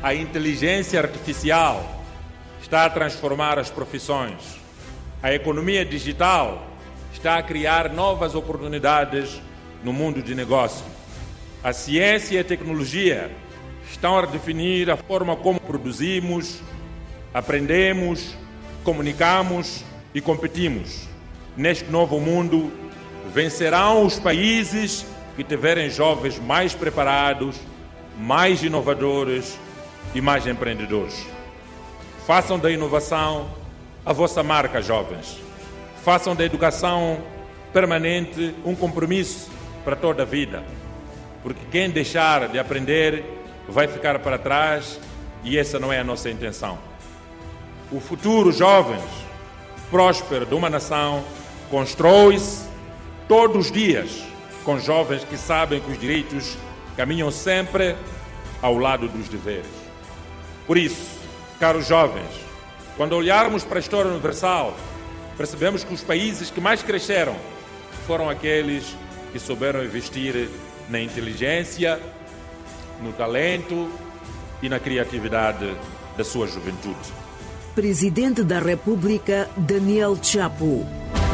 A inteligência artificial está a transformar as profissões. A economia digital está a criar novas oportunidades no mundo de negócio. A ciência e a tecnologia estão a definir a forma como produzimos, aprendemos, comunicamos e competimos. Neste novo mundo, vencerão os países que tiverem jovens mais preparados, mais inovadores e mais empreendedores. Façam da inovação a vossa marca, jovens. Façam da educação permanente um compromisso para toda a vida. Porque quem deixar de aprender vai ficar para trás e essa não é a nossa intenção. O futuro, jovens, próspero de uma nação constrói-se todos os dias com jovens que sabem que os direitos caminham sempre ao lado dos deveres. Por isso, caros jovens, quando olharmos para a história universal, percebemos que os países que mais cresceram foram aqueles que souberam investir na inteligência, no talento e na criatividade da sua juventude. Presidente da República, Daniel Chapo.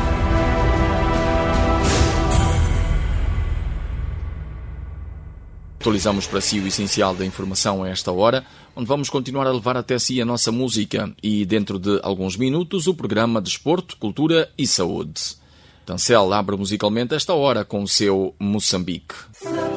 Atualizamos para si o essencial da informação a esta hora, onde vamos continuar a levar até si a nossa música e, dentro de alguns minutos, o programa Desporto, Cultura e Saúde. Tancel abre musicalmente esta hora com o seu Moçambique.